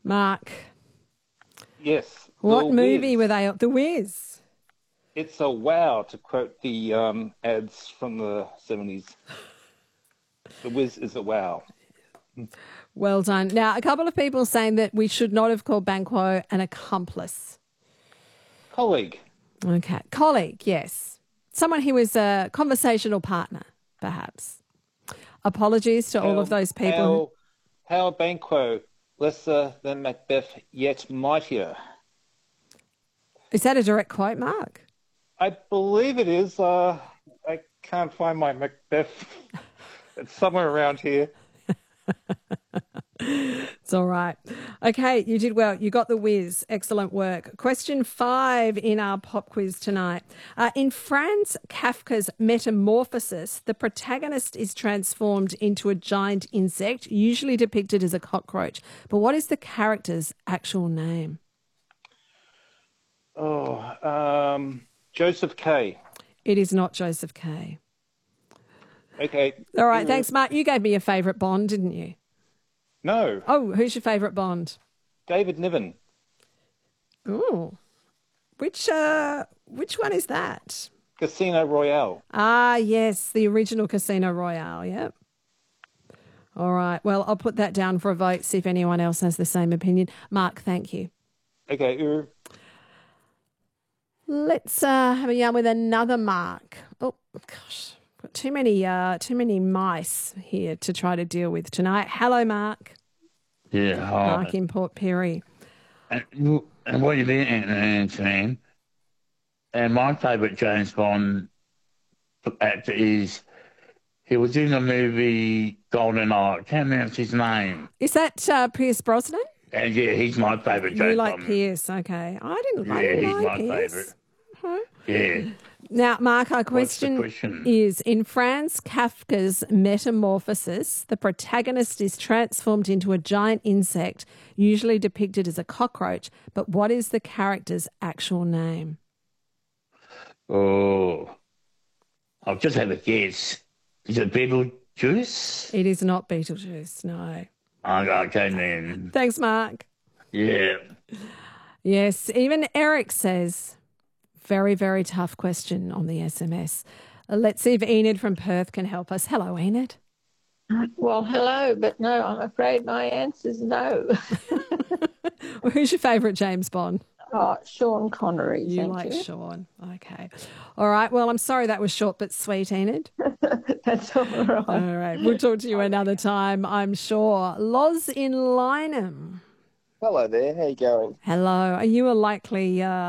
Mark, Yes. what The movie Wiz. were they on? The Wiz. It's a wow, to quote the ads from the 70s. The Wiz is a wow. Well done. Now, a couple of people saying that we should not have called Banquo an accomplice. Colleague. Okay. Colleague, yes. Someone who was a conversational partner, perhaps. Apologies to all of those people. How Banquo, lesser than Macbeth, yet mightier. Is that a direct quote, Mark? I believe it is. I can't find my Macbeth. It's somewhere around here. It's all right. Okay, you did well. You got the whiz. Excellent work. Question 5 in our pop quiz tonight. In Franz Kafka's Metamorphosis, the protagonist is transformed into a giant insect, usually depicted as a cockroach. But what is the character's actual name? Joseph K. It is not Joseph K. Okay. All right, thanks, Mark. You gave me your favourite Bond, didn't you? No. Oh, who's your favourite Bond? David Niven. Oh, which one is that? Casino Royale. Ah, yes, the original Casino Royale, yep. All right, well, I'll put that down for a vote, see if anyone else has the same opinion. Mark, thank you. Okay. Let's have a yarn with another Mark. Oh, gosh, got too many mice here to try to deal with tonight. Hello, Mark. Yeah, hi. Mark in Port Perry. And what you been Anthony? And my favourite James Bond actor is, he was in the movie Golden Eye. I can't remember his name. Is that Pierce Brosnan? And yeah, he's my favourite James Bond. You like Pierce, okay. I didn't Yeah, he's like my Pierce. favourite. Huh? Yeah. Now, Mark, our What's the question question? is, in Franz Kafka's Metamorphosis, the protagonist is transformed into a giant insect, usually depicted as a cockroach, but what is the character's actual name? Oh, I'll just have a guess. Is it Beetlejuice? It is not Beetlejuice, no. Okay, then. Thanks, Mark. Yeah. Yes, even Eric says, very, very tough question on the SMS. Let's see if Enid from Perth can help us. Hello, Enid. Well, hello, but no, I'm afraid my answer's no. Well, who's your favourite James Bond? Oh, Sean Connery, You thank like you. Sean. Okay. All right. Well, I'm sorry that was short but sweet, Enid. That's all right. All right. We'll talk to you another time, I'm sure. Loz in Lynham. Hello there, how you going? Hello. Are you a likely